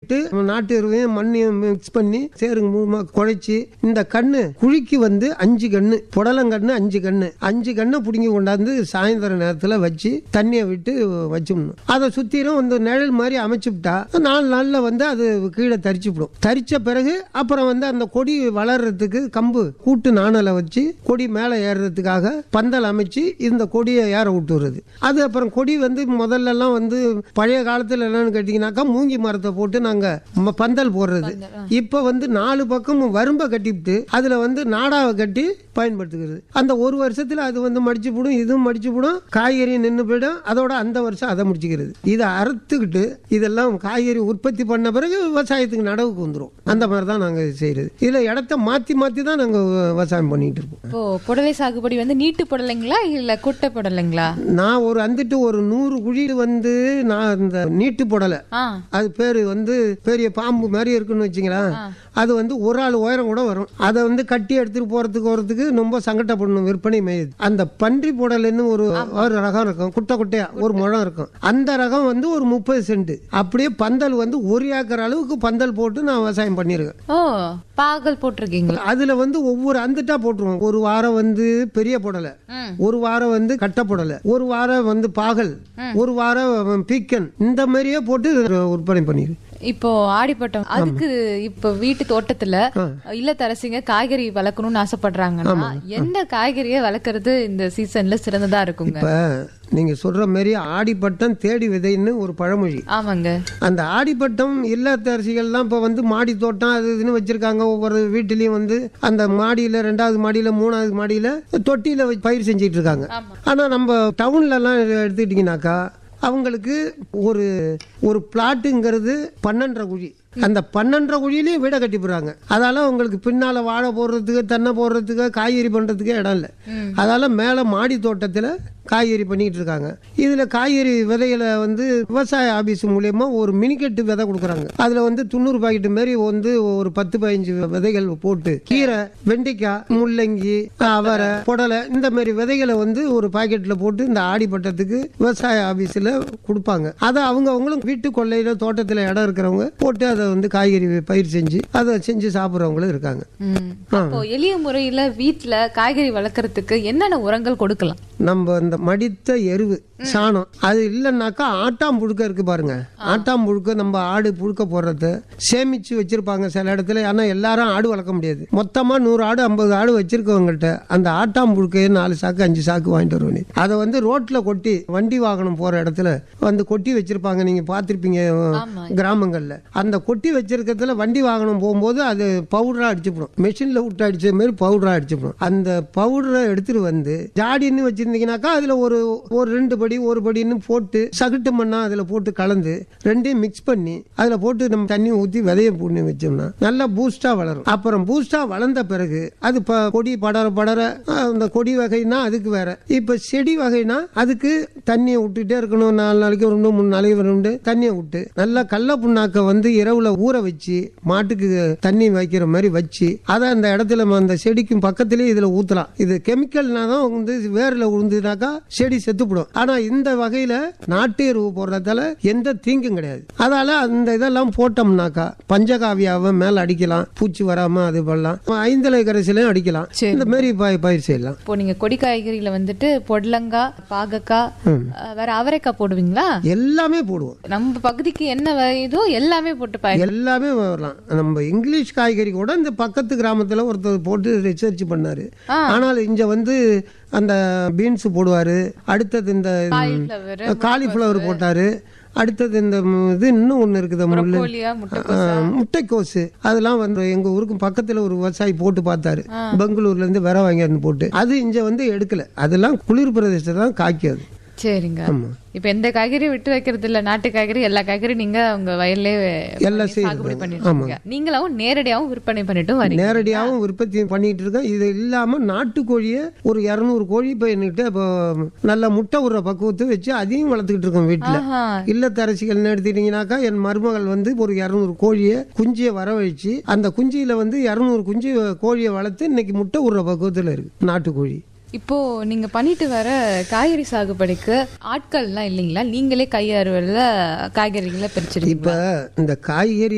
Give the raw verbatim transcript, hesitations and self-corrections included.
விட்டு நாட்டு எருவையும் மண்ணையும் மிக்ஸ் பண்ணி சேருங்க மூலமா குழைச்சி இந்த கண்ணு குழிக்கு வந்து அஞ்சு கண்ணு புடலங்கண்ணு அஞ்சு கண்ணு அஞ்சு கண்ணை பிடுங்கி கொண்டாந்து சாயந்தர நேரத்துல வச்சு தண்ணியை விட்டு வச்சிடணும். அதை சுத்திரும் வந்து நிழல் மாதிரி அமைச்சுட்டா நாலு நாள்ல வந்து அது கீழே தரிச்சுவிடும். தரிச்ச பிறகு அப்புறம் வந்து அந்த கொடி வளர்றதுக்கு கம்பு கூட்டு நாணலை வச்சு கொடி மேல ஏறுறதுக்காக பந்தல் அமைச்சு இந்த கொடியை ஏற விட்டுறது. அது அப்புறம் கொடி வந்து முதல்ல எல்லாம் வந்து பழைய காலத்துல என்னன்னு கேட்டீங்கன்னாக்கா மூங்கி மரத்தை போட்டு நாங்க ம- பந்தல் போடுறது. இப்ப வந்து நாலு பக்கம் வரும்ப கட்டிவிட்டு அதுல வந்து நாடாவை கட்டி பயன்படுத்துகிறது. அந்த ஒரு வருஷத்துல அது வந்து மடிச்சு போடும், இதுவும் மடிச்சு போடும், காய்கறி நின்று போயிடும். அதோட அந்த வருஷம் அதை முடிச்சுக்கிறது. இதை அறுத்துக்கிட்டு இதெல்லாம் காய்கறி உற்பத்தி பண்ண பிறகு விவசாயத்துக்கு நடவுக்கு வந்துடும். அந்த மாதிரி தான் நாங்க செய்யறது. இதுல இடத்த மாத்தி மாத்தி தான் நாங்க விவசாயம் பண்ணிட்டு இருக்கோம். இப்போ புடலை சாகுபடி வந்து நீட்டு புடலைங்களா இல்ல குட்டை புடலைங்களா? நான் ஒரு வந்துட்டு ஒரு நூறு குழி வந்து நான் இந்த நீட்டு புடலை, ஆ அது பேரு வந்து பெரிய பாம்பு மாதிரி இருக்குன்னு வச்சுங்களா, அது வந்து ஒரு ஆள் உயரம் கூட வரும். அதை வந்து கட்டி எடுத்துட்டு போறதுக்கு வரதுக்கு ரொம்ப சங்கடப்படணும் விற்பனை மையது. அந்த பன்றி புடலைன்னு ஒரு ஒரு ரகம் இருக்கும், குட்டை குட்டையா ஒரு முழம் இருக்கும். அந்த ரகம் வந்து ஒரு முப்பது சென்ட் அப்படியே பந்தல் வந்து ஒரு ஏக்கர் அளவுக்கு பந்தல் போட்டு நான் விவசாயம் பண்ணிருக்கேன். ஓ பாகல் போட்டிருக்கீங்களா? அதுல வந்து ஒவ்வொரு அந்துட்டா போட்டுருவோம். ஒரு வாரம் வந்து பெரிய புடலை, ஒரு வாரம் வந்து கட்ட புடலை, ஒரு வாரம் வந்து பாகல், ஒரு வாரம் பீக்கன், இந்த மாதிரியே போட்டு விற்பனை பண்ணிரு. இப்போ ஆடிப்பட்டம் அதுக்கு இப்ப வீட்டு தோட்டத்துல இல்லத்தரசிங்க காய்கறி வளர்க்கணும்னு ஆசைப்படுறாங்கன்னா எந்த காய்கறியை வளர்க்கறது இந்த சீசன்ல சிறந்ததா இருக்குங்க? இப்ப நீங்க சொல்ற மாதிரி ஆடிப்பட்டம் தேடி விதைன்னு ஒரு பழமொழி. ஆமாங்க. அந்த ஆடிப்பட்டம் இல்லத்தரசிகள்லாம் இப்ப வந்து மாடி தோட்டம் அது இதுன்னு வச்சிருக்காங்க. ஒவ்வொரு வீட்டிலயும் வந்து அந்த மாடியில ரெண்டாவது மாடியில மூணாவது மாடியில தொட்டியில வச்சு பயிர் செஞ்சிட்டு இருக்காங்க. ஆனா நம்ம டவுன்ல எல்லாம் எடுத்துக்கிட்டீங்கன்னாக்கா அவங்களுக்கு ஒரு ஒரு பிளாட்டுங்கிறது பன்னெண்டரை குழி. அந்த பன்னெண்டரை குழியிலையும் வீடை கட்டி போடுறாங்க. அதால உங்களுக்கு பின்னால வாழை போடுறதுக்கு தென்னை போடுறதுக்கு காய்கறி பண்றதுக்கு இடம் இல்லை. அதால மேல மாடி தோட்டத்துல காய்கறி பண்ணிட்டு இருக்காங்க. இதுல காய்கறி விதைகளை வந்து விவசாய ஆபீஸ் மூலியமா ஒரு மினிக்கெட்டு விதை கொடுக்குறாங்க. அதுல வந்து தொண்ணூறு பாக்கெட் மாதிரி வந்து ஒரு பத்து பதினஞ்சு விதைகள் போட்டு கீரை, வெண்டைக்காய், முள்ளங்கி, அவரை, புடலை இந்த மாதிரி விதைகளை வந்து ஒரு பாக்கெட்ல போட்டு இந்த ஆடிப்பட்டத்துக்கு விவசாய ஆபீஸ்ல கொடுப்பாங்க. அதை அவங்க அவங்களும் வீட்டு கொள்ளையில தோட்டத்துல இடம் இருக்கிறவங்க போட்டு அதை வந்து காய்கறி பயிர் செஞ்சு அதை செஞ்சு சாப்பிடுறவங்களும் இருக்காங்க. அப்போ எளிய முறையில வீட்டுல காய்கறி வளர்க்கறதுக்கு என்னென்ன உரங்கள் கொடுக்கலாம்? நம்ம இந்த மடித்த எருவு சாணம் அது இல்லைன்னாக்கா ஆட்டாம் புழுக்க இருக்கு பாருங்க. ஆட்டாம் புழுக்க நம்ம ஆடு புழுக்க போடுறது சேமிச்சு வச்சிருப்பாங்க சில இடத்துல. ஆனா எல்லாரும் ஆடு வளர்க்க முடியாது. மொத்தமா நூறு ஆடு ஐம்பது ஆடு வச்சிருக்கவங்கள்ட்ட அந்த ஆட்டாம் புழுக்கையை நாலு சாக்கு அஞ்சு சாக்கு வாங்கிட்டு வருவேன். அதை வந்து ரோட்ல கொட்டி வண்டி வாகனம் போற இடத்துல வந்து கொட்டி வச்சிருப்பாங்க. நீங்க பாத்திருப்பீங்க கிராமங்கள்ல. அந்த கொட்டி வச்சிருக்கிறதுல வண்டி வாகனம் போகும்போது அது பவுடரா அடிச்சுப்படும். மெஷின்ல விட்டு அடிச்ச மாதிரி பவுடரா அடிச்சுப்படும். அந்த பவுடரை எடுத்துட்டு வந்து ஜாடின்னு வச்சிருந்தீங்கன்னாக்கா அதுல ஒரு ஒரு ரெண்டு படி ஒரு படின்னு போட்டு சகட்டு மண்ணா அதுல போட்டு கலந்து ரெண்டையும் மிக்ஸ் பண்ணி அதுல போட்டு நம்ம தண்ணி ஊத்தி விதைய பூண்ணி வச்சோம்னா நல்லா பூஸ்டா வளரும். அப்புறம் பூஸ்டா வளர்ந்த பிறகு அது கொடி படர படர அந்த கொடி வகைனா அதுக்கு வேற. இப்ப செடி வகைனா அதுக்கு தண்ணியை விட்டுட்டே இருக்கணும். நாலு நாளைக்கு ஒரு மூணு நாளைக்கு ரெண்டு தண்ணியை விட்டு நல்லா கடல புண்ணாக்க வந்து இரவுல ஊற வச்சு மாட்டுக்கு தண்ணி வைக்கிற மாதிரி வச்சு அதை அந்த இடத்துல அந்த செடிக்கும் பக்கத்திலேயே இதுல ஊத்தலாம். இது கெமிக்கல்னா தான் வந்து வேர்ல உழுந்துனாக்கா செடி செத்துப்படும். ஆனா இந்த வகையில நாட்டு எருவு போடுறதால எந்த தீங்கும் கிடையாது. அதால அந்த இதெல்லாம் போட்டோம்னாக்கா பஞ்சகாவியாவை மேல அடிக்கலாம், பூச்சி வராம அது பண்ணலாம், ஐந்தலை கரைசலையும் அடிக்கலாம். இந்த மாதிரி பயிர் செய்யலாம். இப்போ நீங்க கொடி காய்கறியில வந்துட்டு பொடலங்காய், பாகக்காய், வேற அவரைக்காய் போடுவீங்களா? எல்லாமே போடுவோம். நம்ம பகுதிக்கு என்ன வயதோ எல்லாமே போட்டு பயிர் எல்லாமே வரலாம். நம்ம இங்கிலீஷ் காய்கறி கூட இந்த பக்கத்து கிராமத்துல ஒருத்தர் போட்டு ரிசர்ச் பண்ணாரு. ஆனால் இங்க வந்து அந்த பீன்ஸ் போடுவாரு, அடுத்தது இந்த காலிஃபிளவர் போட்டாரு, அடுத்தது இந்த இது இன்னும் ஒண்ணு இருக்குது முட்டைக்கோசு. அதெல்லாம் வந்து எங்க ஊருக்கு பக்கத்துல ஒரு விவசாயி போட்டு பார்த்தாரு. பெங்களூர்ல இருந்து விர வாங்கி போட்டு அது இங்க வந்து எடுக்கல. அதெல்லாம் குளிர் பிரதேசத்துல தான் காய்க்காது. சரிங்க. இப்ப எந்த காய்கறி விட்டு வைக்கிறது இல்ல, நாட்டு காய்கறி எல்லா காய்கறி நீங்க உங்க வயல்ல சாகுபடி பண்ணிட்டு நீங்களும் நேரடியாவும் விற்பனை பண்ணிட்டு வரீங்க. நேரடியாவும் உற்பத்தி பண்ணிட்டு இருக்கேன். இது இல்லாம நாட்டுக்கோழியை ஒரு இருநூறு கோழி இப்ப என்கிட்ட நல்ல முட்டை உர பக்குவத்தை வச்சு அதையும் வளர்த்துக்கிட்டு இருக்கோம் வீட்டுல. இல்லத்தரசிகள் எடுத்துட்டீங்கன்னாக்கா என் மருமகள் வந்து ஒரு இருநூறு கோழியை குஞ்சியை வரவழைச்சு அந்த குஞ்சியில வந்து இருநூறு குஞ்சு கோழியை வளர்த்து இன்னைக்கு முட்டை உர பக்குவத்துல இருக்கு நாட்டுக்கோழி. இப்போ நீங்க பண்ணிட்டு வர காய்கறி சாகுபடிக்கு ஆட்கள் எல்லாம் இல்லைங்களா? நீங்களே கையறுவல காய்கறிகளை பிரிச்சிருக்கீங்க. இப்ப இந்த காய்கறி